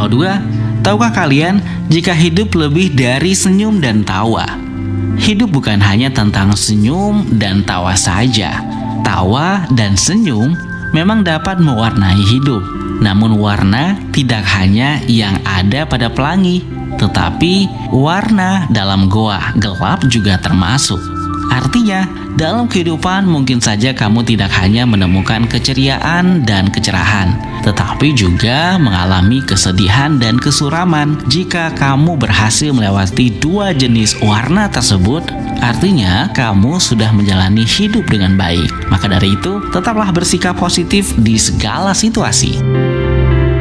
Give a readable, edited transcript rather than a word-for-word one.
Halo dua, tahukah kalian jika hidup lebih dari senyum dan tawa? Hidup bukan hanya tentang senyum dan tawa saja. Tawa dan senyum memang dapat mewarnai hidup. Namun warna tidak hanya yang ada pada pelangi, tetapi warna dalam goa gelap juga termasuk. Artinya, dalam kehidupan mungkin saja kamu tidak hanya menemukan keceriaan dan kecerahan, tetapi juga mengalami kesedihan dan kesuraman. Jika kamu berhasil melewati dua jenis warna tersebut, artinya kamu sudah menjalani hidup dengan baik. Maka dari itu, tetaplah bersikap positif di segala situasi.